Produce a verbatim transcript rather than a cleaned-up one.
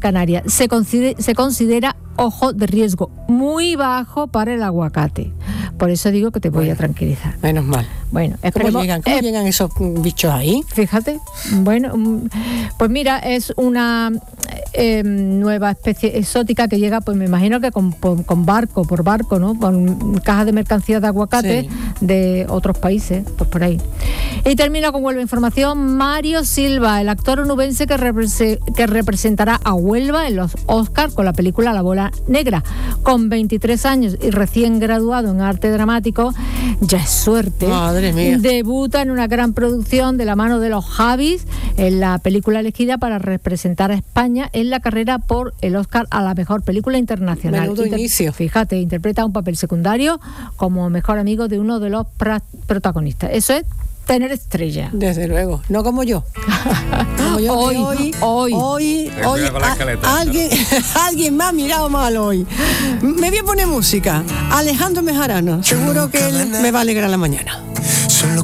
Canarias. Se considera, se considera ojo de riesgo muy bajo para el aguacate. Por eso digo que te voy bueno, a tranquilizar. Menos mal. Bueno, esperemos, ¿Cómo, llegan, ¿cómo eh, llegan esos bichos ahí? Fíjate. Bueno, pues mira, es una eh, nueva especie exótica que llega, pues me imagino que con, con, con barco, por barco, ¿no? Con cajas de mercancías de aguacate sí. de otros países, pues por ahí. Y termino con Huelva Información. Mario Silva, el actor onubense que, repre- que representará a Huelva en los Oscars con la película La Bola Negra. Con veintitrés años y recién graduado en arte dramático, ya es suerte. Madre mía. Debuta en una gran producción de la mano de los Javis, en la película elegida para representar a España en la carrera por el Oscar a la mejor película internacional. Menudo Inter- inicio. Fíjate, interpreta un papel secundario como mejor amigo de uno de los pra- protagonistas. Eso es tener estrella. Desde luego, no como yo. Como yo hoy, hoy, hoy, hoy, hoy a, alguien, alguien me ha mirado mal hoy. Me voy a poner música. Alejandro Mejarano, seguro que él me va a alegrar la mañana.